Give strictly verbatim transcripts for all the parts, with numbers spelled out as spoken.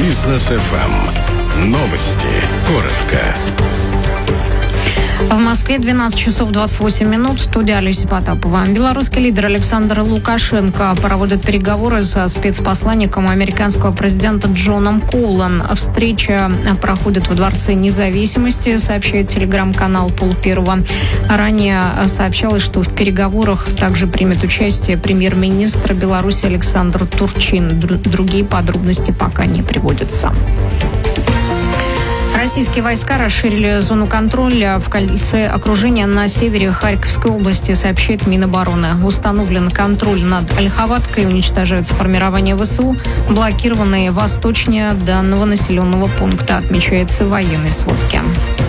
Бизнес эф эм. Новости. Коротко. В Москве двенадцать часов двадцать восемь минут. Студия Олеся Потапова. Белорусский лидер Александр Лукашенко проводит переговоры со спецпосланником американского президента Джоном Коллан. Встреча проходит в Дворце Независимости, сообщает телеграм-канал Пол Первого. Ранее сообщалось, что в переговорах также примет участие премьер-министр Беларуси Александр Турчин. Другие подробности пока не приводятся. Российские войска расширили зону контроля в кольце окружения на севере Харьковской области, сообщает Минобороны. Установлен контроль над Ольховаткой, уничтожаются формирования ВСУ, блокированные восточнее данного населенного пункта, отмечается в военной сводке.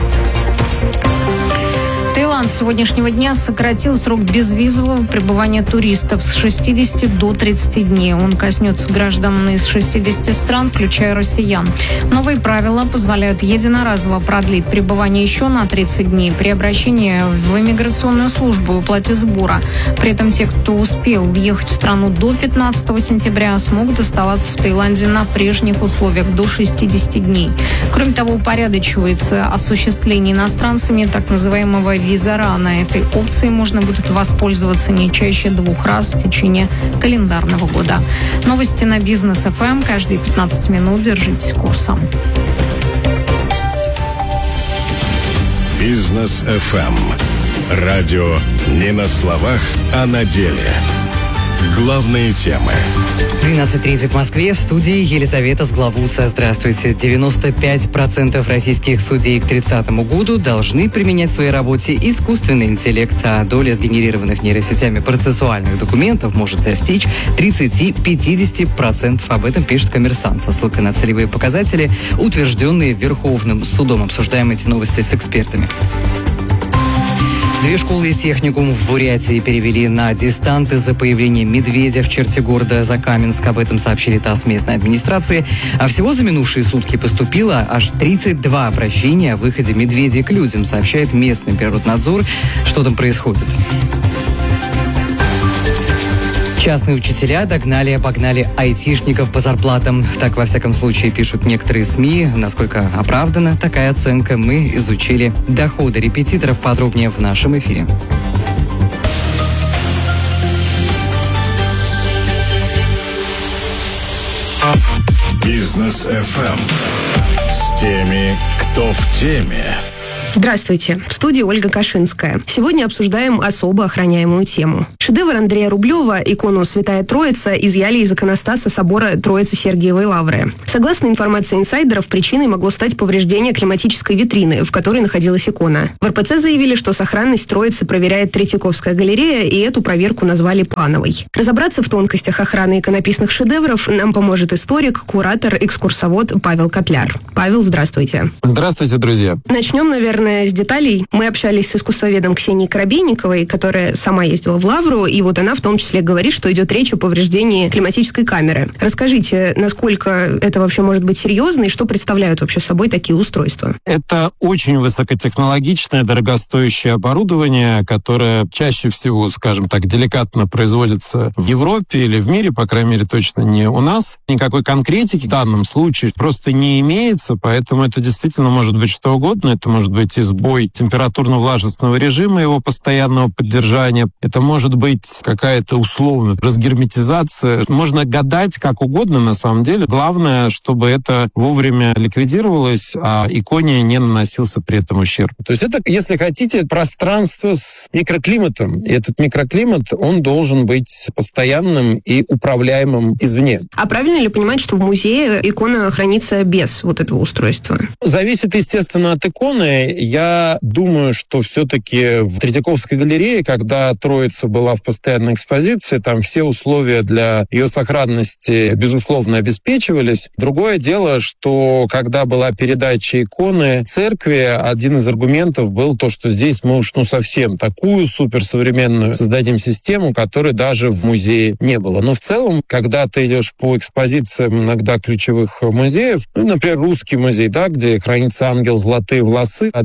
Таиланд с сегодняшнего дня сократил срок безвизового пребывания туристов с шестидесяти до тридцати дней. Он коснется граждан из шестидесяти стран, включая россиян. Новые правила позволяют единоразово продлить пребывание еще на тридцать дней при обращении в иммиграционную службу и уплате сбора. При этом те, кто успел въехать в страну до пятнадцатого сентября, смогут оставаться в Таиланде на прежних условиях до шестидесяти дней. Кроме того, упорядочивается осуществление иностранцами так называемого виза-рана. Этой опцией можно будет воспользоваться не чаще двух раз в течение календарного года. Новости на Бизнес эф эм. Каждые пятнадцать минут держитесь курса. Бизнес эф эм. Радио не на словах, а на деле. Главные темы. двенадцать тридцать в Москве. В студии Елизавета Сглавуца. Здравствуйте. девяносто пять процентов российских судей к тридцатому году должны применять в своей работе искусственный интеллект, а доля сгенерированных нейросетями процессуальных документов может достичь тридцати-пятидесяти процентов. Об этом пишет «Коммерсант» со ссылкой на целевые показатели, утвержденные Верховным судом. Обсуждаем эти новости с экспертами. Две школы и техникум в Бурятии перевели на дистант из-за появления медведя в черте города Закаменск. Об этом сообщили ТАСС местной администрации. А всего за минувшие сутки поступило аж тридцать два обращения о выходе медведей к людям, сообщает местный Природнадзор. Что там происходит? Частные учителя догнали и обогнали айтишников по зарплатам. Так, во всяком случае, пишут некоторые СМИ. Насколько оправдана такая оценка, мы изучили доходы репетиторов. Подробнее в нашем эфире. Бизнес эф эм. С теми, кто в теме. Здравствуйте. В студии Ольга Кашинская. Сегодня обсуждаем особо охраняемую тему. Шедевр Андрея Рублева, икону «Святая Троица», изъяли из иконостаса собора Троицы-Сергиевой Лавры. Согласно информации инсайдеров, причиной могло стать повреждение климатической витрины, в которой находилась икона. В эр пэ цэ заявили, что сохранность Троицы проверяет Третьяковская галерея, и эту проверку назвали плановой. Разобраться в тонкостях охраны иконописных шедевров нам поможет историк, куратор, экскурсовод Павел Котляр. Павел, здравствуйте. Здравствуйте, друзья. Начнем, наверное, с деталей. Мы общались с искусствоведом Ксенией Коробейниковой, которая сама ездила в Лавру, и вот она в том числе говорит, что идет речь о повреждении климатической камеры. Расскажите, насколько это вообще может быть серьезно, и что представляют вообще собой такие устройства? Это очень высокотехнологичное, дорогостоящее оборудование, которое чаще всего, скажем так, деликатно производится в Европе или в мире, по крайней мере, точно не у нас. Никакой конкретики в данном случае просто не имеется, поэтому это действительно может быть что угодно. Это может быть и сбой температурно-влажностного режима, его постоянного поддержания. Это может быть какая-то условная разгерметизация. Можно гадать как угодно на самом деле. Главное, чтобы это вовремя ликвидировалось, а иконе не наносился при этом ущерб. То есть это, если хотите, пространство с микроклиматом. И этот микроклимат, он должен быть постоянным и управляемым извне. А правильно ли понимать, что в музее икона хранится без вот этого устройства? Зависит, естественно, от иконы. Я думаю, что все-таки в Третьяковской галерее, когда Троица была в постоянной экспозиции, там все условия для ее сохранности, безусловно, обеспечивались. Другое дело, что когда была передача иконы церкви, один из аргументов был то, что здесь мы уж ну совсем такую суперсовременную создадим систему, которой даже в музее не было. Но в целом, когда ты идешь по экспозициям иногда ключевых музеев, ну, например, Русский музей, да, где хранится ангел «Золотые волосы»,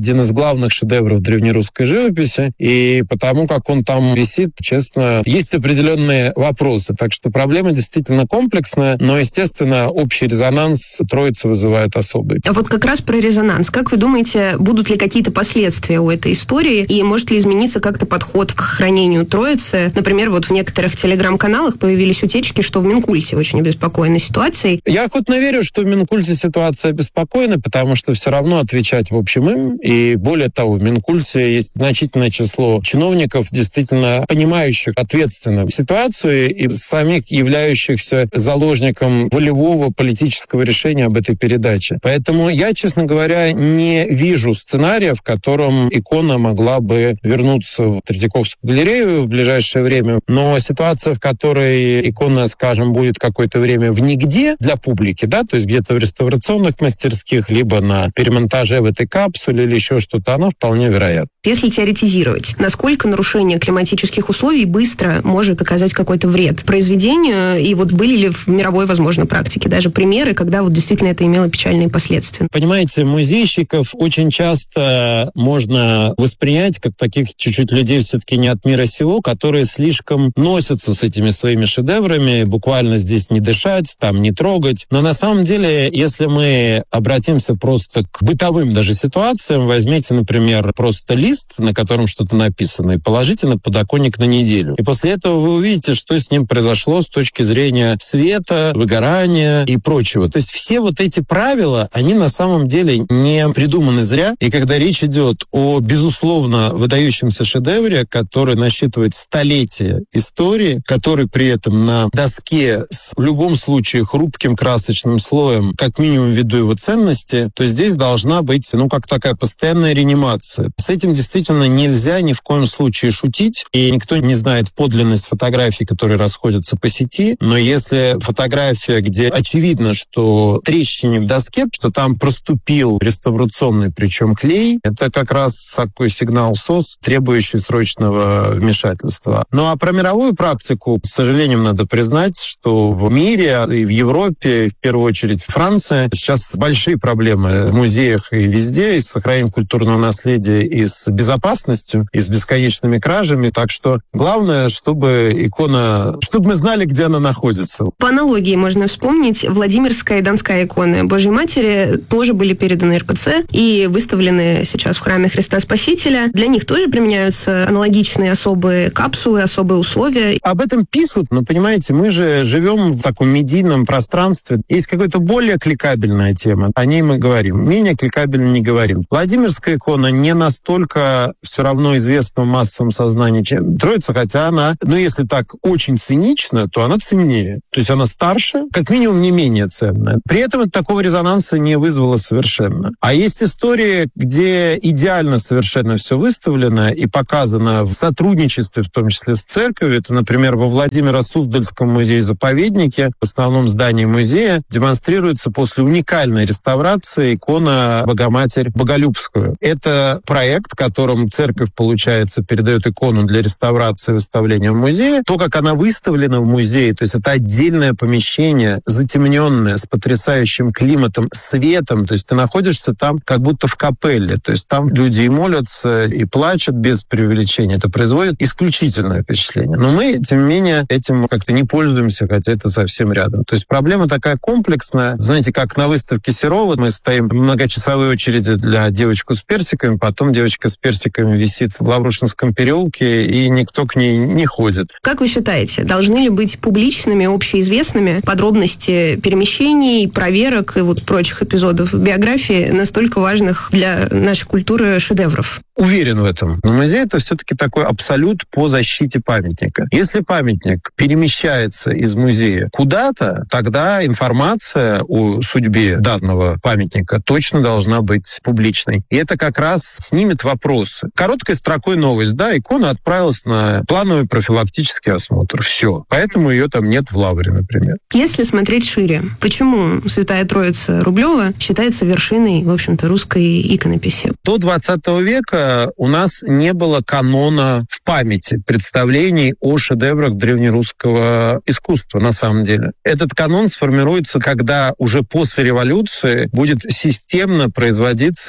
один из главных шедевров древнерусской живописи, и потому как он там висит, честно, есть определенные вопросы. Так что проблема действительно комплексная, но, естественно, общий резонанс Троицы вызывает особый. А вот как раз про резонанс. Как вы думаете, будут ли какие-то последствия у этой истории, и может ли измениться как-то подход к хранению Троицы? Например, вот в некоторых телеграм-каналах появились утечки, что в Минкульте очень обеспокоены ситуацией. Я охотно верю, что в Минкульте ситуация обеспокоена, потому что все равно отвечать в общем им. И более того, в Минкульте есть значительное число чиновников, действительно понимающих ответственно ситуацию и самих являющихся заложником волевого политического решения об этой передаче. Поэтому я, честно говоря, не вижу сценария, в котором икона могла бы вернуться в Третьяковскую галерею в ближайшее время. Но ситуация, в которой икона, скажем, будет какое-то время в нигде для публики, да, то есть где-то в реставрационных мастерских, либо на перемонтаже в этой капсуле или еще что-то, она вполне вероятна. Если теоретизировать, насколько нарушение климатических условий быстро может оказать какой-то вред произведению, и вот были ли в мировой, возможно, практике даже примеры, когда вот действительно это имело печальные последствия? Понимаете, музейщиков очень часто можно воспринять как таких чуть-чуть людей все-таки не от мира сего, которые слишком носятся с этими своими шедеврами, буквально здесь не дышать, там не трогать. Но на самом деле, если мы обратимся просто к бытовым даже ситуациям, возьмите, например, просто лист, на котором что-то написано, и положите на подоконник на неделю. И после этого вы увидите, что с ним произошло с точки зрения света, выгорания и прочего. То есть все вот эти правила, они на самом деле не придуманы зря. И когда речь идет о, безусловно, выдающемся шедевре, который насчитывает столетия истории, который при этом на доске с, в любом случае, хрупким красочным слоем, как минимум ввиду его ценности, то здесь должна быть, ну, как такая постоянная реанимация. С этим действительно нельзя ни в коем случае шутить, и никто не знает подлинность фотографий, которые расходятся по сети, но если фотография, где очевидно, что трещине в доске, что там проступил реставрационный, причем клей, это как раз такой сигнал СОС, требующий срочного вмешательства. Ну а про мировую практику, к сожалению, надо признать, что в мире и в Европе, и в первую очередь в Франции, сейчас большие проблемы в музеях и везде, и с сохранением культурного наследия, и с безопасностью, и с бесконечными кражами. Так что главное, чтобы икона, чтобы мы знали, где она находится. По аналогии можно вспомнить Владимирская и Донская иконы Божьей Матери тоже были переданы эр пэ цэ и выставлены сейчас в храме Христа Спасителя. Для них тоже применяются аналогичные особые капсулы, особые условия. Об этом пишут, но, понимаете, мы же живем в таком медийном пространстве. Есть какая-то более кликабельная тема, о ней мы говорим. Менее кликабельно не говорим. Владимирская икона не настолько все равно известна в массовом сознании, чем Троица, хотя она, ну, если так очень цинично, то она ценнее. То есть она старше, как минимум не менее ценная. При этом это такого резонанса не вызвало совершенно. А есть истории, где идеально совершенно все выставлено и показано в сотрудничестве, в том числе с церковью. Это, например, во Владимиро-Суздальском музее-заповеднике, в основном здании музея, демонстрируется после уникальной реставрации икона Богоматерь Боголюбскую. Это проект, в котором церковь, получается, передает икону для реставрации и выставления в музее. То, как она выставлена в музее, то есть это отдельное помещение, затемненное, с потрясающим климатом, светом, то есть ты находишься там как будто в капелле, то есть там люди и молятся, и плачут без преувеличения. Это производит исключительное впечатление. Но мы, тем не менее, этим как-то не пользуемся, хотя это совсем рядом. То есть проблема такая комплексная. Знаете, как на выставке Серова мы стоим в многочасовой очереди для девочку с персиками, потом девочка с персиками висит в Лаврушинском переулке, и никто к ней не ходит. Как вы считаете, должны ли быть публичными, общеизвестными подробности перемещений, проверок и вот прочих эпизодов биографии настолько важных для нашей культуры шедевров? Уверен в этом. Но музей — это все-таки такой абсолют по защите памятника. Если памятник перемещается из музея куда-то, тогда информация о судьбе данного памятника точно должна быть публичной. И это как раз снимет вопросы. Короткой строкой новость, да, икона отправилась на плановый профилактический осмотр. Все. Поэтому ее там нет в Лавре, например. Если смотреть шире, почему Святая Троица Рублева считается вершиной, в общем-то, русской иконописи? До двадцатого века у нас не было канона в памяти представлений о шедеврах древнерусского искусства, на самом деле. Этот канон сформируется, когда уже после революции будет системно производиться изучение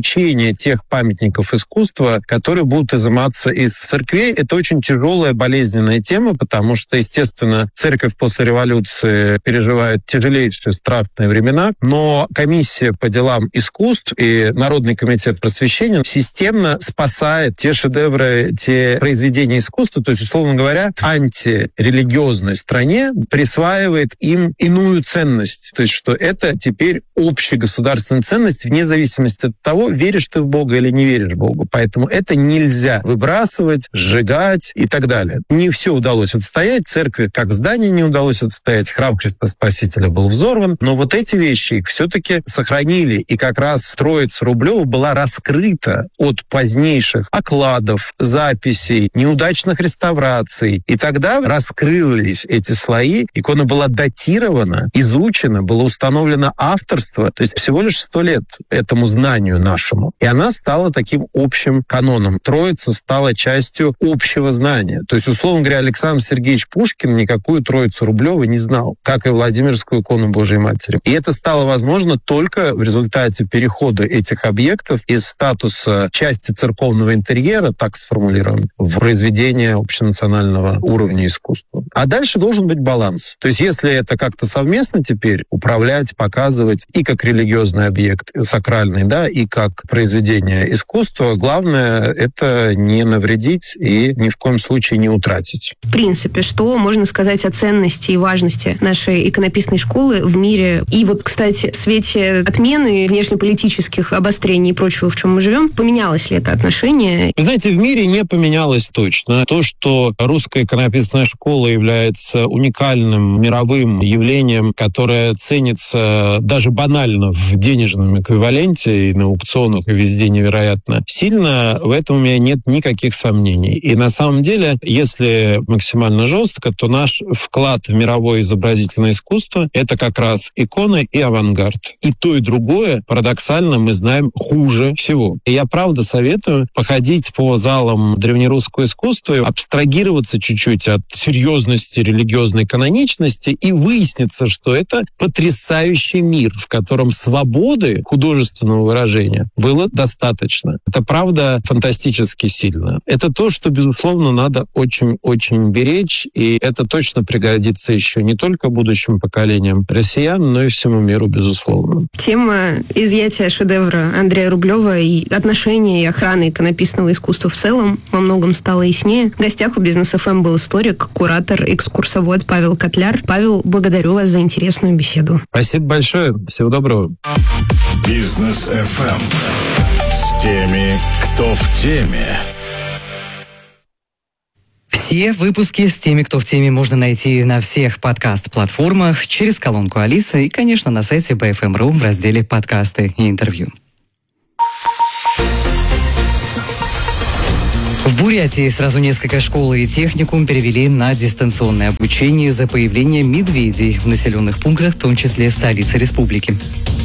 изучение тех памятников искусства, которые будут изыматься из церквей. Это очень тяжелая, болезненная тема, потому что, естественно, церковь после революции переживает тяжелейшие, страшные времена, но комиссия по делам искусств и Народный комитет просвещения системно спасает те шедевры, те произведения искусства, то есть, условно говоря, антирелигиозной стране присваивает им иную ценность. То есть, что это теперь общегосударственная ценность вне зависимости от того, веришь ты в Бога или не веришь в Бога. Поэтому это нельзя выбрасывать, сжигать и так далее. Не все удалось отстоять. Церкви как здание не удалось отстоять. Храм Христа Спасителя был взорван. Но вот эти вещи их все-таки сохранили. И как раз Троица Рублева была раскрыта от позднейших окладов, записей, неудачных реставраций. И тогда раскрылись эти слои. Икона была датирована, изучена, было установлено авторство. То есть всего лишь сто лет этому знанию нашему. И она стала таким общим каноном. Троица стала частью общего знания. То есть, условно говоря, Александр Сергеевич Пушкин никакую Троицу Рублева не знал, как и Владимирскую икону Божией Матери. И это стало возможно только в результате перехода этих объектов из статуса части церковного интерьера, так сформулирован, в произведение общенационального уровня искусства. А дальше должен быть баланс. То есть, если это как-то совместно теперь управлять, показывать и как религиозный объект сакральный, да, и как произведение искусства, главное — это не навредить и ни в коем случае не утратить. В принципе, что можно сказать о ценности и важности нашей иконописной школы в мире? И вот, кстати, в свете отмены внешнеполитических обострений и прочего, в чем мы живем, поменялось ли это отношение? Вы знаете, в мире не поменялось точно. То, что русская иконописная школа является уникальным мировым явлением, которое ценится даже банально в денежном эквиваленте и на аукционах, и везде невероятно сильно, в этом у меня нет никаких сомнений. И на самом деле, если максимально жестко, то наш вклад в мировое изобразительное искусство — это как раз иконы и авангард. И то, и другое, парадоксально, мы знаем хуже всего. И я правда советую походить по залам древнерусского искусства, абстрагироваться чуть-чуть от серьезности религиозной каноничности и выяснится, что это потрясающий мир, в котором свободы художественного выражения было достаточно. Это правда фантастически сильно. Это то, что, безусловно, надо очень-очень беречь, и это точно пригодится еще не только будущим поколениям россиян, но и всему миру, безусловно. Тема изъятия шедевра Андрея Рублева и отношения и охраны иконописного искусства в целом во многом стало яснее. В гостях у Бизнес эф эм был историк, куратор, экскурсовод Павел Котляр. Павел, благодарю вас за интересную беседу. Спасибо большое. Всего доброго. Бизнес эф эм. С теми, кто в теме. Все выпуски с теми, кто в теме, можно найти на всех подкаст-платформах, через колонку Алиса и, конечно, на сайте би эф эм точка ру в разделе «Подкасты и интервью». В Бурятии сразу несколько школ и техникум перевели на дистанционное обучение из-за появления медведей в населенных пунктах, в том числе столицы республики.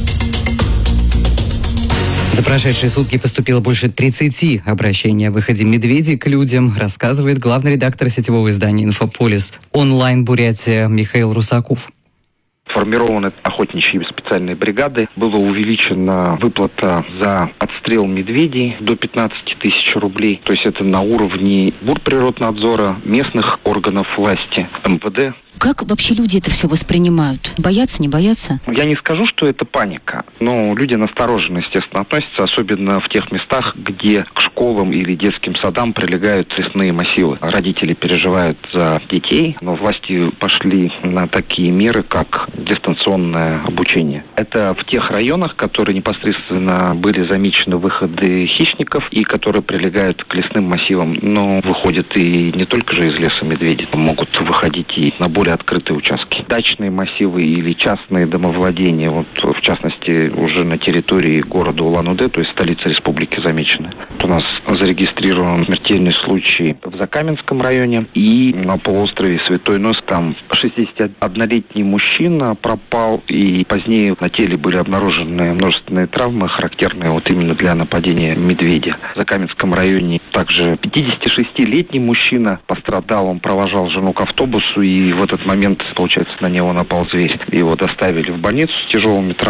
За прошедшие сутки поступило больше тридцати обращений о выходе медведей к людям, рассказывает главный редактор сетевого издания «Инфополис» онлайн Бурятия Михаил Русаков. Формированы охотничьи специальные бригады. Была увеличена выплата за отстрел медведей до пятнадцати тысяч рублей. То есть это на уровне Бурприроднадзора, местных органов власти, эм вэ дэ. Как вообще люди это все воспринимают? Боятся, не боятся? Я не скажу, что это паника, но люди настороженно, естественно, относятся, особенно в тех местах, где к школам или детским садам прилегают лесные массивы. Родители переживают за детей, но власти пошли на такие меры, как дистанционное обучение. Это в тех районах, которые непосредственно были замечены выходы хищников и которые прилегают к лесным массивам, но выходят и не только же из леса медведи, могут выходить и на более открытые участки. Дачные массивы или частные домовладения, вот в частности уже на территории города Улан-Удэ, то есть столицы республики, замечены. У нас зарегистрирован смертельный случай в Закаменском районе и на полуострове Святой Нос. Там шестидесятиоднолетний мужчина пропал, и позднее на теле были обнаружены множественные травмы, характерные вот именно для нападения медведя. В Закаменском районе также пятидесятишестилетний мужчина пострадал, он провожал жену к автобусу, и в этот момент, получается, на него напал зверь. Его доставили в больницу с тяжелыми травмами,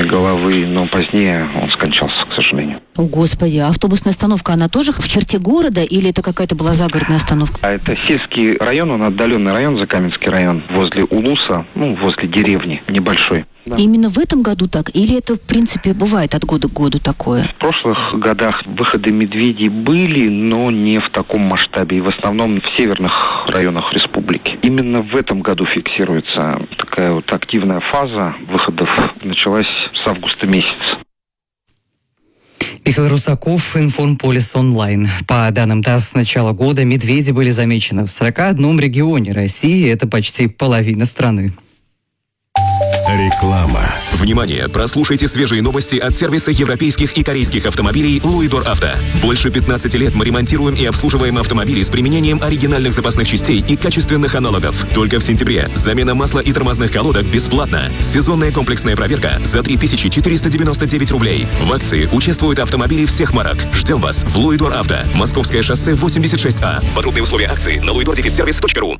головы, но позднее он скончался, к сожалению. О, Господи, а автобусная остановка, она тоже в черте города или это какая-то была загородная остановка? А это сельский район, он отдаленный район, Закаменский район, возле Улуса, ну, возле деревни, небольшой. Да. Именно в этом году так? Или это, в принципе, бывает от года к году такое? В прошлых годах выходы медведей были, но не в таком масштабе. И в основном в северных районах республики. Именно в этом году фиксируется такая вот активная фаза выходов. Началась с августа месяца. Михаил Русаков, Информполис онлайн. По данным ТАСС, с начала года медведи были замечены в сорока одном регионе России. Это почти половина страны. Реклама. Внимание! Прослушайте свежие новости от сервиса европейских и корейских автомобилей «Луидор Авто». Больше пятнадцати лет мы ремонтируем и обслуживаем автомобили с применением оригинальных запасных частей и качественных аналогов. Только в сентябре замена масла и тормозных колодок бесплатно. Сезонная комплексная проверка за три тысячи четыреста девяносто девять рублей. В акции участвуют автомобили всех марок. Ждем вас в «Луидор Авто». Московское шоссе восемьдесят шесть А. Подробные условия акции на луидор сервис точка ру.